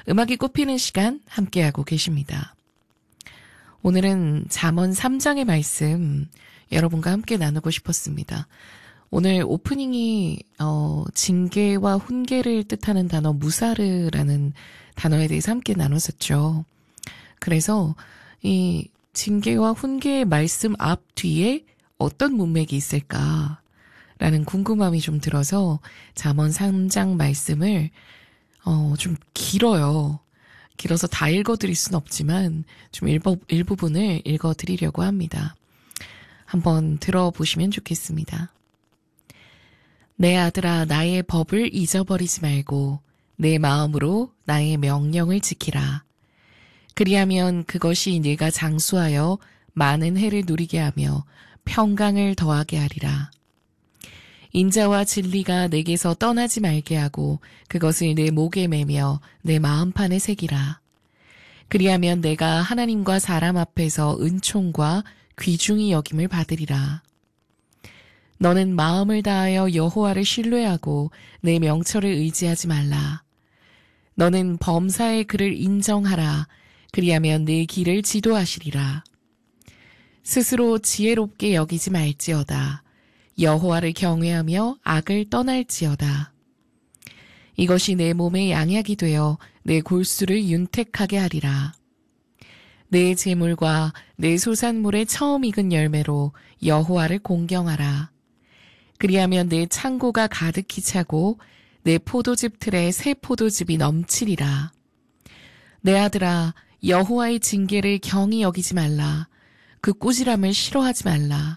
음악이 꽃피는 시간 함께하고 계십니다. 오늘은 잠언 3장의 말씀 여러분과 함께 나누고 싶었습니다. 오늘 오프닝이 징계와 훈계를 뜻하는 단어 무사르라는 단어에 대해서 함께 나눴었죠. 그래서 이 징계와 훈계의 말씀 앞 뒤에 어떤 문맥이 있을까라는 궁금함이 좀 들어서 잠언 3장 말씀을 좀 길어요. 길어서 다 읽어드릴 순 없지만 좀 일부분을 읽어드리려고 합니다. 한번 들어보시면 좋겠습니다. 내 아들아, 나의 법을 잊어버리지 말고 내 마음으로 나의 명령을 지키라. 그리하면 그것이 네가 장수하여 많은 해를 누리게 하며 평강을 더하게 하리라. 인자와 진리가 내게서 떠나지 말게 하고 그것을 내 목에 매며 내 마음판에 새기라. 그리하면 내가 하나님과 사람 앞에서 은총과 귀중히 여김을 받으리라. 너는 마음을 다하여 여호와를 신뢰하고 내 명철을 의지하지 말라. 너는 범사의 그를 인정하라. 그리하면 네 길을 지도하시리라. 스스로 지혜롭게 여기지 말지어다. 여호와를 경외하며 악을 떠날지어다. 이것이 내 몸의 양약이 되어 내 골수를 윤택하게 하리라. 내 재물과 내 소산물의 처음 익은 열매로 여호와를 공경하라. 그리하면 내 창고가 가득히 차고 내 포도즙 틀에 새 포도즙이 넘치리라. 내 아들아, 여호와의 징계를 경히 여기지 말라. 그 꾸지람을 싫어하지 말라.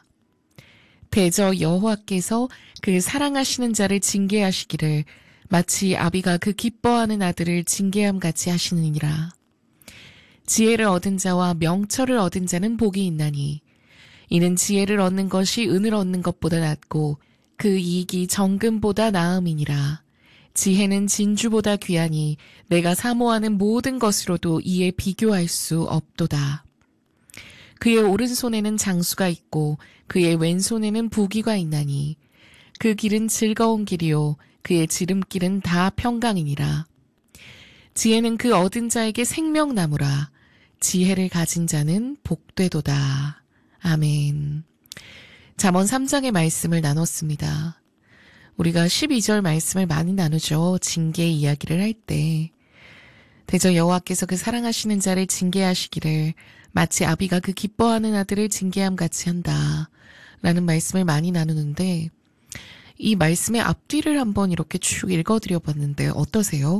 대저 여호와께서 그 사랑하시는 자를 징계하시기를 마치 아비가 그 기뻐하는 아들을 징계함 같이 하시느니라. 지혜를 얻은 자와 명철을 얻은 자는 복이 있나니 이는 지혜를 얻는 것이 은을 얻는 것보다 낫고 그 이익이 정금보다 나음이니라. 지혜는 진주보다 귀하니 내가 사모하는 모든 것으로도 이에 비교할 수 없도다. 그의 오른손에는 장수가 있고 그의 왼손에는 부귀가 있나니 그 길은 즐거운 길이요 그의 지름길은 다 평강이니라. 지혜는 그 얻은 자에게 생명나무라. 지혜를 가진 자는 복되도다. 아멘. 잠언 3장의 말씀을 나눴습니다. 우리가 12절 말씀을 많이 나누죠. 징계 이야기를 할 때. 대저 여호와께서 그 사랑하시는 자를 징계하시기를 마치 아비가 그 기뻐하는 아들을 징계함 같이 한다. 라는 말씀을 많이 나누는데 이 말씀의 앞뒤를 한번 이렇게 쭉 읽어드려 봤는데 어떠세요?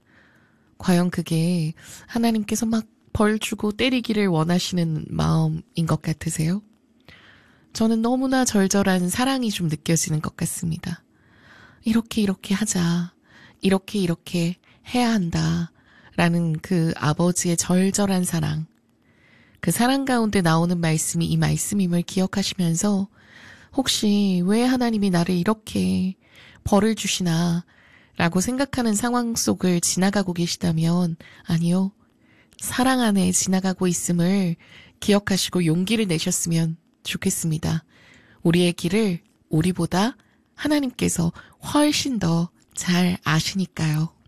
과연 그게 하나님께서 막 벌 주고 때리기를 원하시는 마음인 것 같으세요? 저는 너무나 절절한 사랑이 좀 느껴지는 것 같습니다. 이렇게 하자. 이렇게 해야 한다. 라는 그 아버지의 절절한 사랑. 그 사랑 가운데 나오는 말씀이 이 말씀임을 기억하시면서 혹시 왜 하나님이 나를 이렇게 벌을 주시나 라고 생각하는 상황 속을 지나가고 계시다면 아니요. 사랑 안에 지나가고 있음을 기억하시고 용기를 내셨으면 좋겠습니다. 우리의 길을 우리보다 하나님께서 훨씬 더 잘 아시니까요.